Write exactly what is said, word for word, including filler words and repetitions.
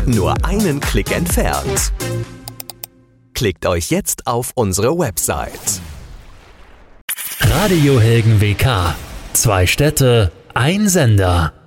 Nur einen Klick entfernt. Klickt euch jetzt auf unsere Website. Radiohelden W K. Zwei Städte, ein Sender.